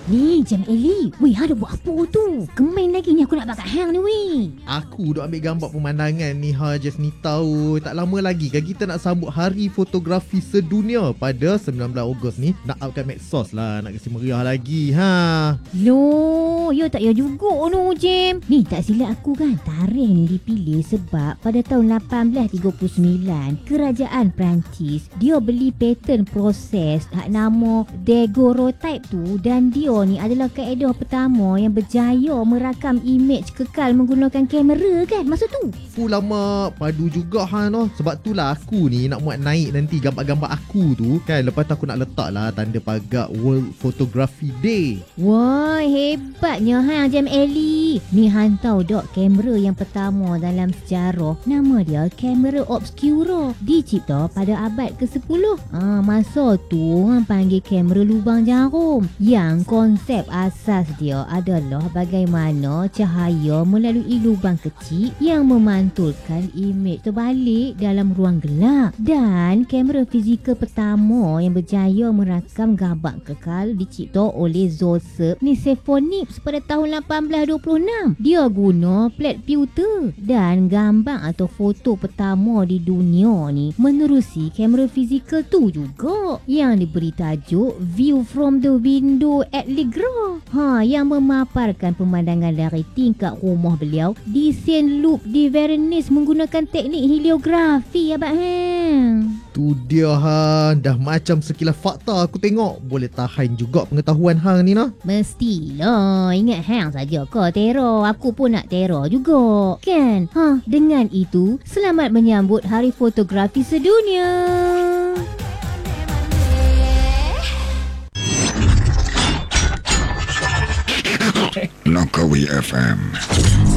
Ni Jam Eli. Weh, ada buat apa tu? Kemain lagi ni aku nak bakar hang ni weh. Aku duk ambil gambar pemandangan ni just ni tahu. Tak lama lagi kan kita nak sambut Hari Fotografi Sedunia pada 19 Ogos ni. Nak up kat medsos lah, nak kasi meriah lagi Loh, ya tak ya juga no Jam. Ni tak silap aku kan, tarikh ni dipilih sebab pada tahun 1839 Kerajaan Perancis dia beli patent proses hak nama daguerreotype tu, dan dia ni adalah kaedah pertama yang berjaya merakam imej kekal menggunakan kamera kan masa tu. Full lama padu juga no. Sebab tu lah aku ni nak muat naik nanti gambar-gambar aku tu kan. Lepas tu aku nak letak lah tanda pagak World Photography Day. Wah, hebatnya Jam Eli. Ni hang tahu dok, kamera yang pertama dalam sejarah nama dia kamera obscura, dicipta pada abad ke-10. Masa tu orang panggil kamera lubang jarum, yang konsep asas dia adalah bagaimana cahaya melalui lubang kecil yang memantulkan imej terbalik dalam ruang gelap. Dan kamera fizikal pertama yang berjaya merakam gambar kekal dicipta oleh Joseph Nicephonix pada tahun 1826. Dia guna plat pewter, dan gambar atau foto pertama di dunia ni menerusi kamera fizikal tu juga, yang diberi tajuk View from the Window at Le Grand, yang memaparkan pemandangan dari tingkap rumah beliau di Saint-Loup di Venice menggunakan teknik heliografi abang Tu dia dah macam sekilas fakta aku tengok. Boleh tahan juga pengetahuan hang ni Mestilah. Ingat hang saja ke terror, aku pun nak terror juga kan. Dengan itu, selamat menyambut Hari Fotografi Sedunia. Langkawi FM